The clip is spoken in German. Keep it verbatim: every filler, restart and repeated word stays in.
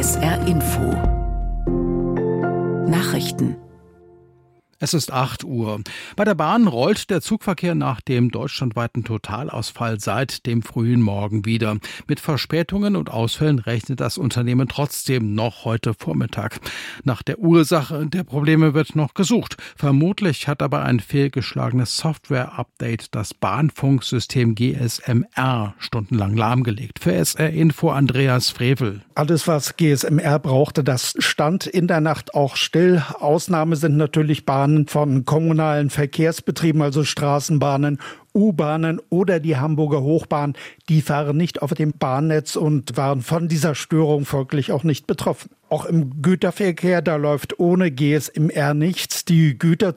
S R Info Nachrichten. Es ist acht Uhr. Bei der Bahn rollt der Zugverkehr nach dem deutschlandweiten Totalausfall seit dem frühen Morgen wieder. Mit Verspätungen und Ausfällen rechnet das Unternehmen trotzdem noch heute Vormittag. Nach der Ursache der Probleme wird noch gesucht. Vermutlich hat aber ein fehlgeschlagenes Software-Update das Bahnfunksystem G S M R stundenlang lahmgelegt. Für S R Info Andreas Frevel. Alles, was G S M R brauchte, das stand in der Nacht auch still. Ausnahme sind natürlich Bahnen von kommunalen Verkehrsbetrieben, also Straßenbahnen, U-Bahnen oder die Hamburger Hochbahn. Die fahren nicht auf dem Bahnnetz und waren von dieser Störung folglich auch nicht betroffen. Auch im Güterverkehr, da läuft ohne G S M R nichts. Die Güter